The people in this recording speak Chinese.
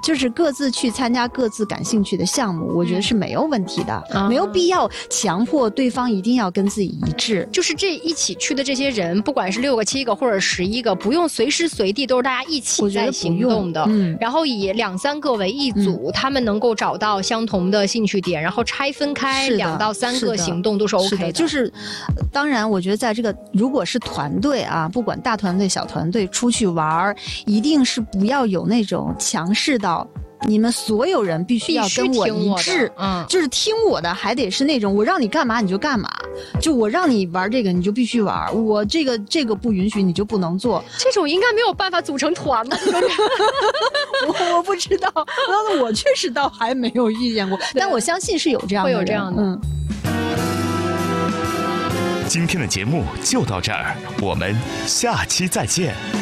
就是各自去参加各自感兴趣的项目，我觉得是没有问题的，没有必要强迫对方一定要跟自己一致。 就是这一起去的这些人，不管是6个、7个或者11个，不用随时随地都是大家一起在行动的。然后以2、3个为一组，他们能够找到相同的兴趣点，然后拆分开2到3个行动都是 OK 的。 就是，当然，我觉得在这个如果是团队啊，不管大团队、小团队出去玩，一定是不要有那种强势到你们所有人必须要跟我一致，就是听我的，还得是那种我让你干嘛你就干嘛，就我让你玩这个你就必须玩，我这个不允许你就不能做， 这种应该没有办法组成团吧？ 我不知道，我确实倒还没有遇见过，但我相信是有这样的人， 会有这样的。 今天的节目就到这儿，我们下期再见。